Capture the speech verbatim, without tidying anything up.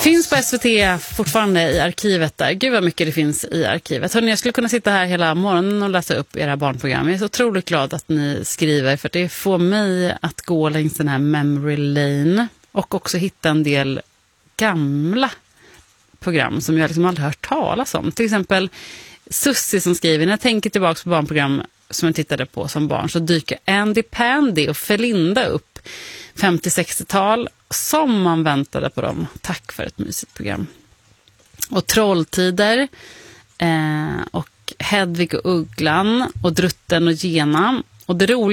Finns på S V T fortfarande i arkivet där. Gud vad mycket det finns i arkivet. Hörrni, jag skulle kunna sitta här hela morgonen och läsa upp era barnprogram. Jag är så otroligt glad att ni skriver, för det får mig att gå längs den här memory lane och också hitta en del gamla program som jag liksom aldrig hört talas om. Till exempel Sussi som skriver: när jag tänker tillbaka på barnprogram som jag tittade på som barn så dyker Andy Pandy och Felinda upp, femtio-sextiotal, som man väntade på dem. Tack för ett mysigt program. Och Trolltider eh, och Hedvig och Ugglan och Drutten och Gena. Och det roliga